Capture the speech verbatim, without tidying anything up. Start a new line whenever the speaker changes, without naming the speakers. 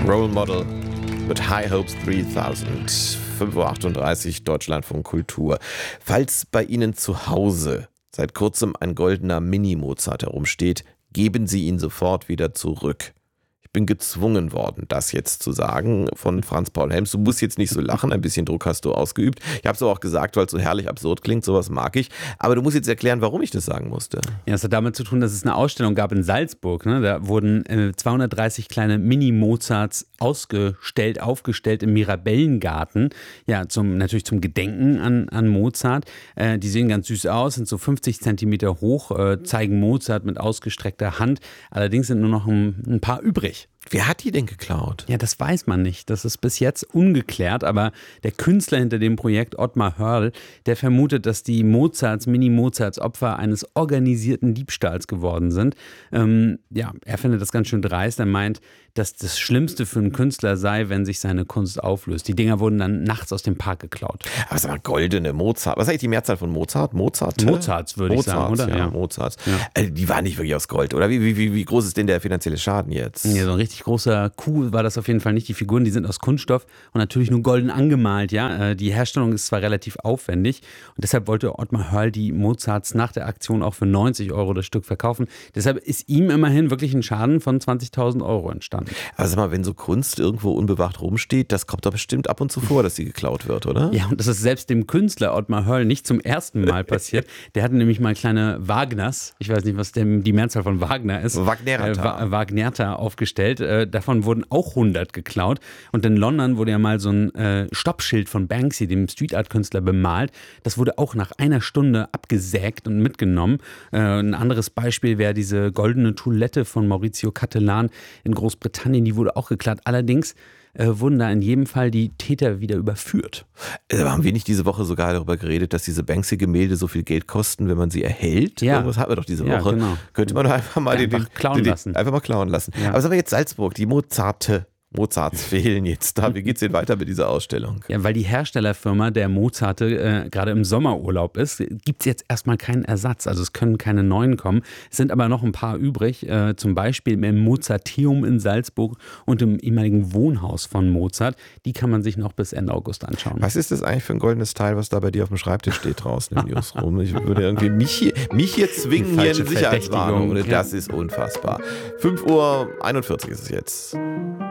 Role Model mit High Hopes dreitausend. fünf Uhr achtunddreißig, Deutschlandfunk Kultur. Falls bei Ihnen zu Hause seit kurzem ein goldener Mini-Mozart herumsteht, geben Sie ihn sofort wieder zurück. Ich bin gezwungen worden, das jetzt zu sagen von Franz Paul Helms. Du musst jetzt nicht so lachen, ein bisschen Druck hast du ausgeübt. Ich habe es aber auch gesagt, weil es so herrlich absurd klingt, sowas mag ich. Aber du musst jetzt erklären, warum ich das sagen musste.
Ja, das hat damit zu tun, dass es eine Ausstellung gab in Salzburg. Ne? Da wurden äh, zweihundertdreißig kleine Mini-Mozarts ausgestellt, aufgestellt im Mirabellengarten. Ja, zum, natürlich zum Gedenken an, an Mozart. Äh, die sehen ganz süß aus, sind so fünfzig Zentimeter hoch, äh, zeigen Mozart mit ausgestreckter Hand. Allerdings sind nur noch ein, ein paar übrig.
Wer hat die denn geklaut?
Ja, das weiß man nicht. Das ist bis jetzt ungeklärt, aber der Künstler hinter dem Projekt, Ottmar Hörl, der vermutet, dass die Mozarts, Mini-Mozarts Opfer eines organisierten Diebstahls geworden sind. Ähm, ja, er findet das ganz schön dreist. Er meint, dass das Schlimmste für einen Künstler sei, wenn sich seine Kunst auflöst. Die Dinger wurden dann nachts aus dem Park geklaut.
Aber sag mal, goldene Mozart. Was ist eigentlich die Mehrzahl von Mozart? Mozart?
Mozarts, würde ich sagen, oder?
Ja,
Ja.
Mozarts.
Ja.
Also die waren nicht wirklich aus Gold, oder? Wie, wie, wie groß ist denn der finanzielle Schaden jetzt?
Ja, so ein richtig großer Kuh war das auf jeden Fall nicht. Die Figuren, die sind aus Kunststoff und natürlich nur golden angemalt. Ja, die Herstellung ist zwar relativ aufwendig und deshalb wollte Ottmar Hörl die Mozarts nach der Aktion auch für neunzig Euro das Stück verkaufen. Deshalb ist ihm immerhin wirklich ein Schaden von zwanzigtausend Euro entstanden.
Also sag mal, wenn so Kunst irgendwo unbewacht rumsteht, das kommt doch bestimmt ab und zu vor, dass sie geklaut wird, oder?
Ja, und das ist selbst dem Künstler Ottmar Hörl nicht zum ersten Mal passiert. Der hatte nämlich mal kleine Wagners, ich weiß nicht, was dem, die Mehrzahl von Wagner ist,
Wagnerata.
äh, Wagnerata aufgestellt. Äh, davon wurden auch hundert geklaut. Und in London wurde ja mal so ein äh, Stoppschild von Banksy, dem Street-Art-Künstler, bemalt. Das wurde auch nach einer Stunde abgesägt und mitgenommen. Äh, ein anderes Beispiel wäre diese goldene Toilette von Maurizio Cattelan in Großbritannien. Die wurde auch geklaut. Allerdings äh, wurden da in jedem Fall die Täter wieder überführt.
Äh, haben wir nicht diese Woche sogar darüber geredet, dass diese Banksy-Gemälde so viel Geld kosten, wenn man sie erhält?
Ja.
Irgendwas hatten wir doch diese Woche.
Ja, genau.
Könnte man doch einfach mal
Ja,
den,
einfach klauen
den, den,
lassen.
Einfach mal klauen lassen.
Ja.
Aber sagen wir jetzt Salzburg, die Mozarte. Mozarts fehlen jetzt da. Wie geht's denn weiter mit dieser Ausstellung?
Ja, weil die Herstellerfirma der Mozarte äh, gerade im Sommerurlaub ist, gibt es jetzt erstmal keinen Ersatz. Also es können keine neuen kommen. Es sind aber noch ein paar übrig, äh, zum Beispiel im Mozarteum in Salzburg und im ehemaligen Wohnhaus von Mozart. Die kann man sich noch bis Ende August anschauen.
Was ist das eigentlich für ein goldenes Teil, was da bei dir auf dem Schreibtisch steht draußen im Newsroom? Ich würde irgendwie mich hier, mich hier zwingen, hier eine Sicherheitswarnung. Das ist unfassbar. fünf Uhr einundvierzig ist es jetzt.